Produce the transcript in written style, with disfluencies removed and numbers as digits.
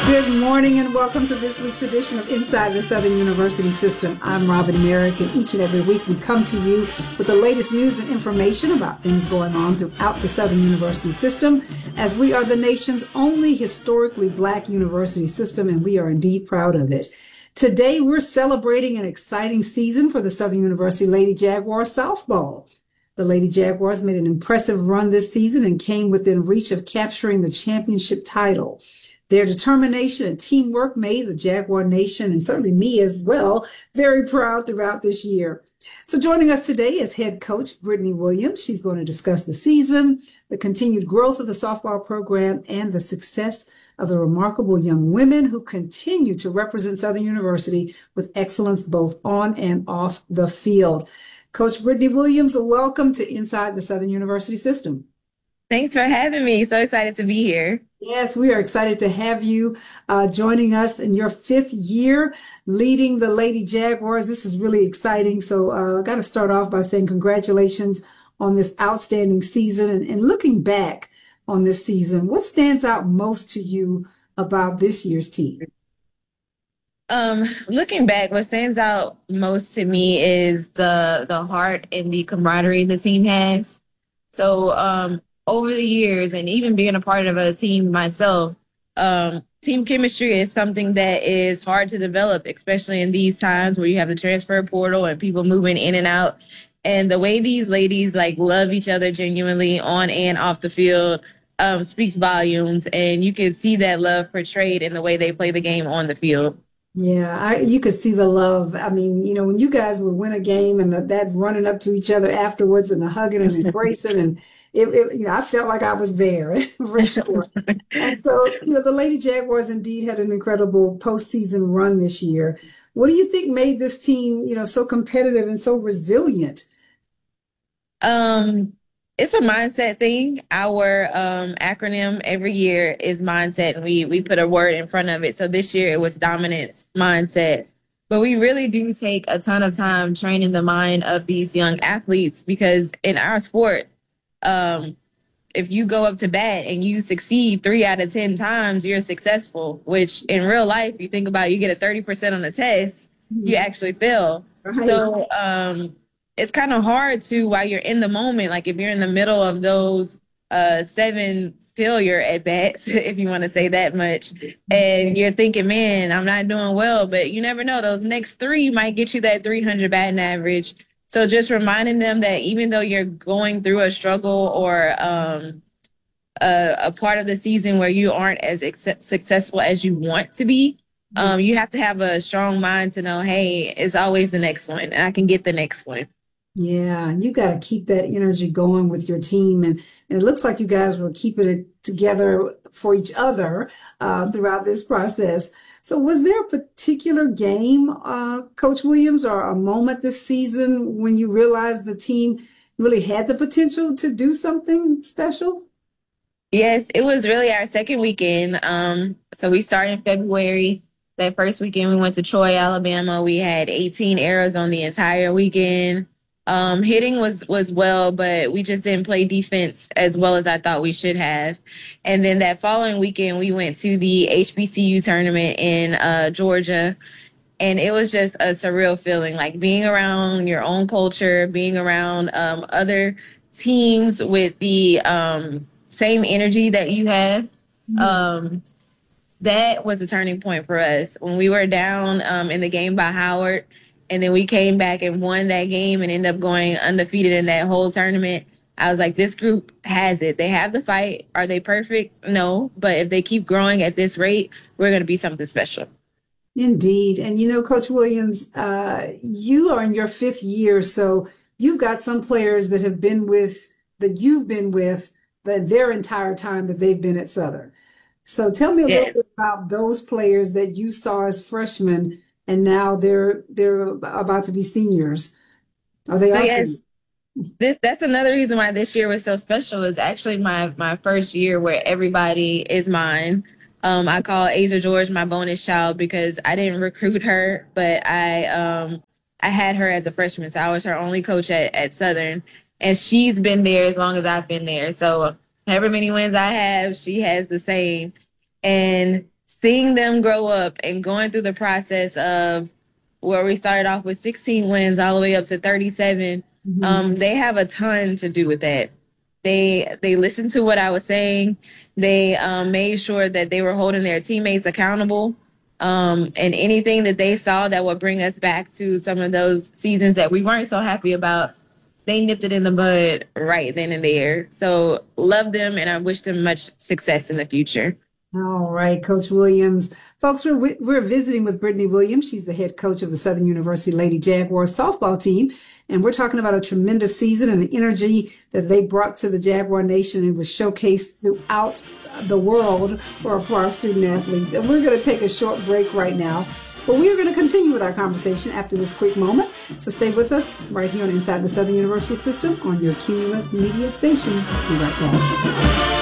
Good morning and welcome to this week's edition of Inside the Southern University System. I'm Robin Merrick, and each and every week we come to you with the latest news and information about things going on throughout the Southern University System, as we are the nation's only historically Black university system, and we are indeed proud of it. Today we're celebrating an exciting season for the Southern University Lady Jaguars softball. The Lady Jaguars made an impressive run this season and came within reach of capturing the championship title. Their determination and teamwork made the Jaguar Nation, and certainly me as well, very proud throughout this year. So joining us today is head coach Brittany Williams. She's going to discuss the season, the continued growth of the softball program, and the success of the remarkable young women who continue to represent Southern University with excellence both on and off the field. Coach Brittany Williams, welcome to Inside the Southern University System. Thanks for having me. So excited to be here. Yes, we are excited to have you joining us in your fifth year leading the Lady Jaguars. This is really exciting. So I got to start off by saying congratulations on this outstanding season. And looking back on this season, what stands out most to you about this year's team? Looking back, what stands out most to me is the heart and the camaraderie the team has. So over the years, and even being a part of a team myself, team chemistry is something that is hard to develop, especially in these times where you have the transfer portal and people moving in and out. And the way these ladies love each other genuinely on and off the field speaks volumes. And you can see that love portrayed in the way they play the game on the field. Yeah, you could see the love. I mean, when you guys would win a game and that running up to each other afterwards and the hugging and embracing, and I felt like I was there for sure. And so, the Lady Jaguars indeed had an incredible postseason run this year. What do you think made this team, so competitive and so resilient? It's a mindset thing. Our acronym every year is mindset, and we put a word in front of it. So this year it was dominance mindset. But we really do take a ton of time training the mind of these young athletes, because in our sport, if you go up to bat and you succeed 3 out of 10 times, you're successful, which in real life, you think about, you get a 30% on the test, you actually fail. Right. So it's kind of hard to, while you're in the moment, like if you're in the middle of those 7 failure at bats, if you want to say that much, and you're thinking, man, I'm not doing well, but you never know, those next 3 might get you that 300 batting average. So just reminding them that even though you're going through a struggle or a part of the season where you aren't as successful as you want to be, you have to have a strong mind to know, hey, it's always the next one, and I can get the next one. Yeah, you got to keep that energy going with your team. And it looks like you guys were keeping it together for each other throughout this process. So was there a particular game, Coach Williams, or a moment this season when you realized the team really had the potential to do something special? Yes, it was really our second weekend. So we started in February. That first weekend, we went to Troy, Alabama. We had 18 errors on the entire weekend. Hitting was well, but we just didn't play defense as well as I thought we should have. And then that following weekend, we went to the HBCU tournament in Georgia. And it was just a surreal feeling, like being around your own culture, being around other teams with the same energy that you have. That was a turning point for us. When we were down in the game by Howard, and then we came back and won that game and ended up going undefeated in that whole tournament, I was like, this group has it. They have the fight. Are they perfect? No. But if they keep growing at this rate, we're going to be something special. Indeed. And, Coach Williams, you are in your 5th year, so you've got some players that you've been with their entire time that they've been at Southern. So tell me a little bit about those players that you saw as freshmen, and now they're about to be seniors. Are they awesome? Yes, that's another reason why this year was so special. Is actually my first year where everybody is mine. I call Asia George my bonus child because I didn't recruit her, but I had her as a freshman, so I was her only coach at Southern, and she's been there as long as I've been there. So however many wins I have, she has the same. And seeing them grow up and going through the process of where we started off with 16 wins all the way up to 37, they have a ton to do with that. They listened to what I was saying. They made sure that they were holding their teammates accountable. And anything that they saw that would bring us back to some of those seasons that we weren't so happy about, they nipped it in the bud right then and there. So love them, and I wish them much success in the future. All right, Coach Williams. Folks, we're visiting with Brittany Williams. She's the head coach of the Southern University Lady Jaguars softball team. And we're talking about a tremendous season and the energy that they brought to the Jaguar Nation and was showcased throughout the world for our student athletes. And we're going to take a short break right now. But we are going to continue with our conversation after this quick moment. So stay with us right here on Inside the Southern University System on your Cumulus Media station. Be right back.